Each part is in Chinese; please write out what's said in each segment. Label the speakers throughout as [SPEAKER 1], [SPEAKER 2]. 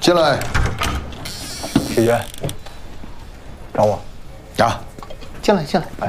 [SPEAKER 1] 进来。
[SPEAKER 2] 许愿，找我。
[SPEAKER 1] 啊，
[SPEAKER 2] 进来，进来。哎，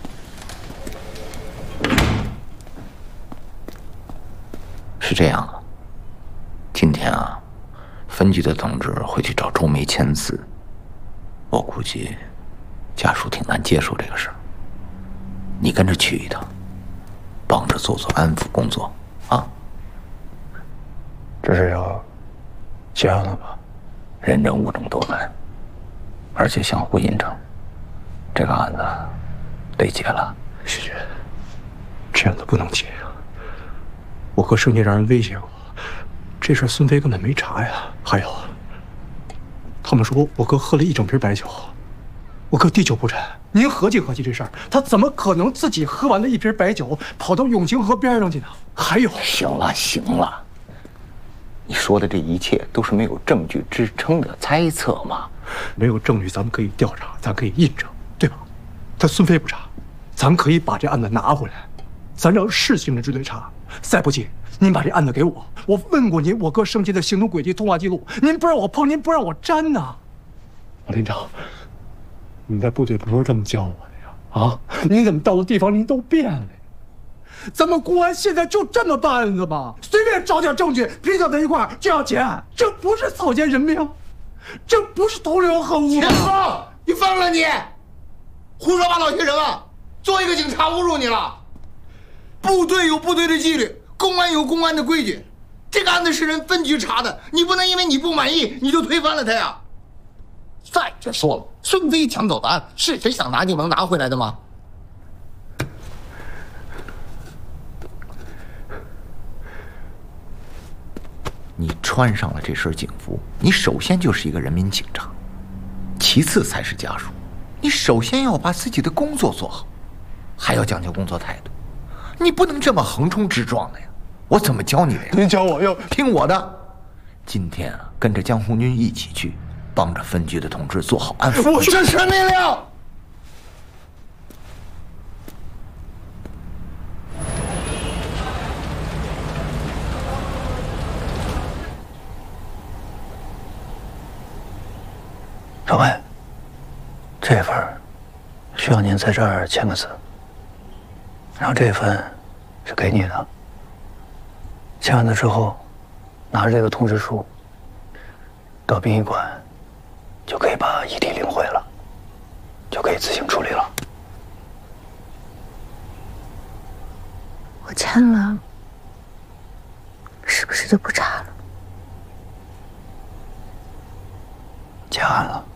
[SPEAKER 3] 是这样啊。今天啊，分局的同志会去找周梅签字，我估计家属挺难接受这个事儿。你跟着去一趟，帮着做安抚工作啊。
[SPEAKER 2] 这是要结案了吧？
[SPEAKER 3] 人证物证都来，而且相互印证，这个案子得结了。
[SPEAKER 2] 许军，这案子不能结呀！我哥生前让人威胁过，这事孙飞根本没查呀。还有，他们说我哥喝了一整瓶白酒，我哥滴酒不沾。您合计合计这事儿，他怎么可能自己喝完了一瓶白酒，跑到永清河边上去呢？还有，
[SPEAKER 3] 行了行了，你说的这一切都是没有证据支撑的猜测嘛？
[SPEAKER 2] 没有证据，咱们可以调查，咱可以印证，对吧？他孙飞不查，咱可以把这案子拿回来，咱让市刑侦支队查。再不济，您把这案子给我，我问过您，我哥生前的行动轨迹、通话记录，您不让我碰，您不让我沾呐。王连长，你在部队不是这么教我的呀？啊，您怎么到了地方您都变了呀？咱们公安现在就这么办案子吗？随便找点证据拼凑在一块儿就要结案，这不是草菅人命，这不是同流合污吗？
[SPEAKER 4] 田丰，你疯了你！胡说八道些什么？做一个警察侮辱你了。部队有部队的纪律，公安有公安的规矩。这个案子是人分局查的，你不能因为你不满意你就推翻了他呀。再者说了，孙飞抢走的案是谁想拿就能拿回来的吗？
[SPEAKER 3] 你穿上了这身警服，你首先就是一个人民警察，其次才是家属。你首先要把自己的工作做好，还要讲究工作态度。你不能这么横冲直撞的呀！我怎么教你的呀？
[SPEAKER 2] 您教我要
[SPEAKER 3] 听我的。今天啊，跟着江红军一起去，帮着分局的同志做好安抚。
[SPEAKER 4] 我这是命令。
[SPEAKER 5] 少尉，这份需要您在这儿签个字，然后这份是给你的。签完了之后，拿着这个通知书到殡仪馆，就可以把遗体领回了，就可以自行处理了。
[SPEAKER 6] 我签了，是不是就不查了？
[SPEAKER 5] 结案了。